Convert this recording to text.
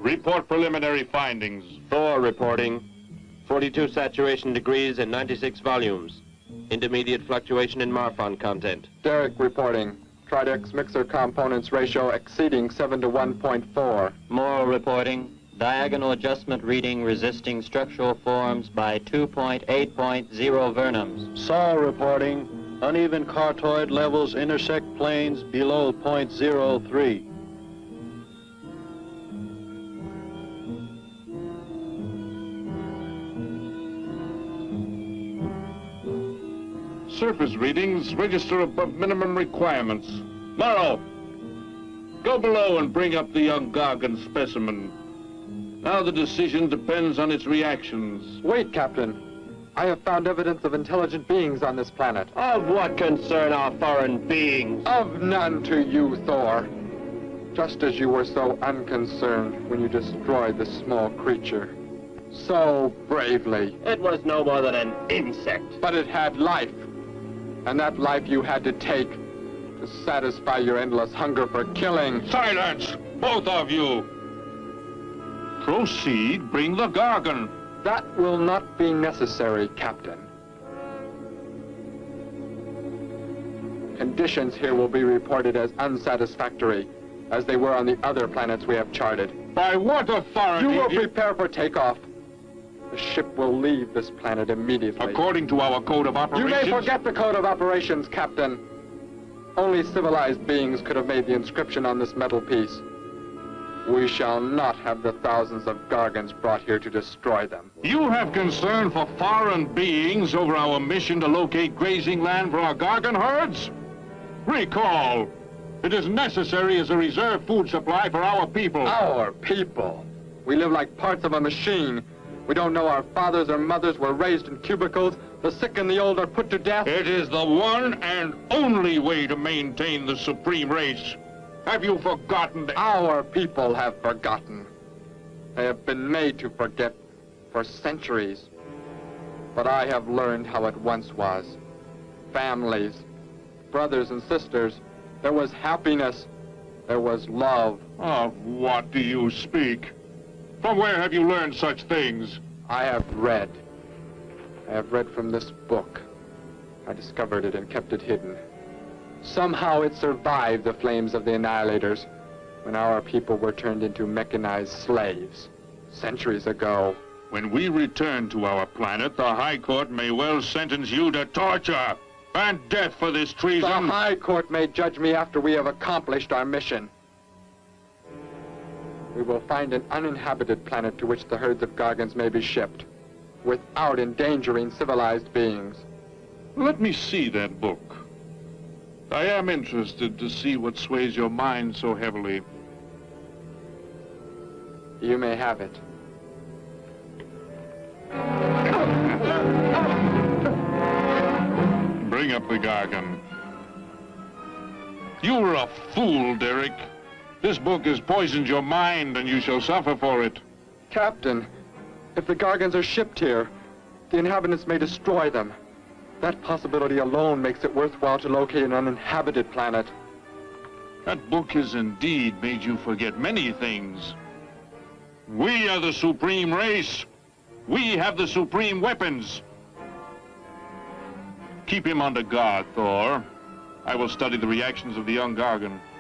report preliminary findings. Thor reporting. 42 saturation degrees and 96 volumes. Intermediate fluctuation in Marfan content. Derek reporting. Tridex mixer components ratio exceeding 7 to 1.4. Morrow reporting. Diagonal adjustment reading resisting structural forms by 2.8.0 vernums. Saul reporting. Uneven cartoid levels intersect planes below 0.03. Surface readings register above minimum requirements. Morrow, go below and bring up the young Gargan specimen. Now the decision depends on its reactions. Wait, Captain. I have found evidence of intelligent beings on this planet. Of what concern are foreign beings? Of none to you, Thor. Just as you were so unconcerned when you destroyed the small creature. So bravely. It was no more than an insect. But it had life. And that life you had to take to satisfy your endless hunger for killing. Silence, both of you! Proceed, bring the Gargan. That will not be necessary, Captain. Conditions here will be reported as unsatisfactory, as they were on the other planets we have charted. By what authority? You will prepare for takeoff. The ship will leave this planet immediately. According to our code of operations... You may forget the code of operations, Captain. Only civilized beings could have made the inscription on this metal piece. We shall not have the thousands of Gargans brought here to destroy them. You have concern for foreign beings over our mission to locate grazing land for our Gargan herds? Recall, it is necessary as a reserve food supply for our people. Our people? We live like parts of a machine. We don't know our fathers or mothers were raised in cubicles. The sick and the old are put to death. It is the one and only way to maintain the supreme race. Have you forgotten that? Our people have forgotten. They have been made to forget for centuries. But I have learned how it once was. Families, brothers and sisters. There was happiness. There was love. Of what do you speak? From where have you learned such things? I have read. I have read from this book. I discovered it and kept it hidden. Somehow it survived the flames of the Annihilators when our people were turned into mechanized slaves centuries ago. When we return to our planet, the High Court may well sentence you to torture and death for this treason. The High Court may judge me after we have accomplished our mission. We will find an uninhabited planet to which the herds of Gargans may be shipped, without endangering civilized beings. Let me see that book. I am interested to see what sways your mind so heavily. You may have it. Bring up the Gargan. You were a fool, Derek. This book has poisoned your mind, and you shall suffer for it. Captain, if the Gargans are shipped here, the inhabitants may destroy them. That possibility alone makes it worthwhile to locate an uninhabited planet. That book has indeed made you forget many things. We are the supreme race. We have the supreme weapons. Keep him under guard, Thor. I will study the reactions of the young Gargan.